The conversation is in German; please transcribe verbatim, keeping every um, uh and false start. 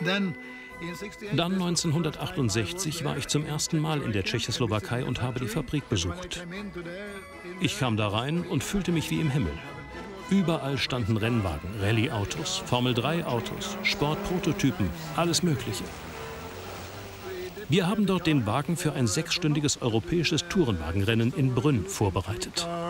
Dann neunzehnhundertachtundsechzig war ich zum ersten Mal in der Tschechoslowakei und habe die Fabrik besucht. Ich kam da rein und fühlte mich wie im Himmel. Überall standen Rennwagen, Rallye-Autos, Formel drei Autos, Sportprototypen, alles Mögliche. Wir haben dort den Wagen für ein sechsstündiges europäisches Tourenwagenrennen in Brünn vorbereitet.